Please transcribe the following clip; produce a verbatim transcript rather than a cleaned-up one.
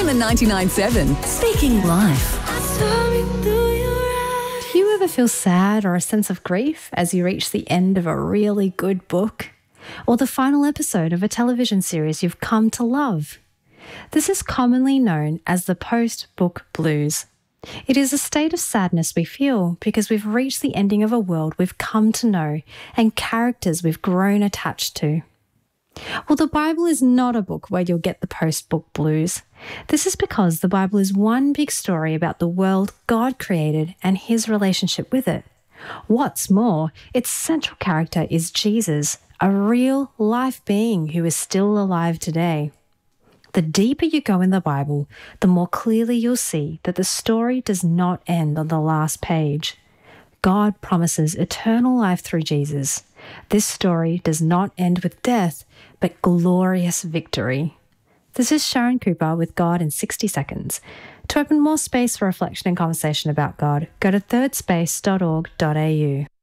the ninety-nine point seven, Speaking Life. Do you ever feel sad or a sense of grief as you reach the end of a really good book? Or the final episode of a television series you've come to love? This is commonly known as the post-book blues. It is a state of sadness we feel because we've reached the ending of a world we've come to know and characters we've grown attached to. Well, the Bible is not a book where you'll get the post-book blues. This is because the Bible is one big story about the world God created and his relationship with it. What's more, its central character is Jesus, a real life being who is still alive today. The deeper you go in the Bible, the more clearly you'll see that the story does not end on the last page. God promises eternal life through Jesus. This story does not end with death, but glorious victory. This is Sharon Cooper with God in sixty seconds. To open more space for reflection and conversation about God, go to third space dot org dot a u.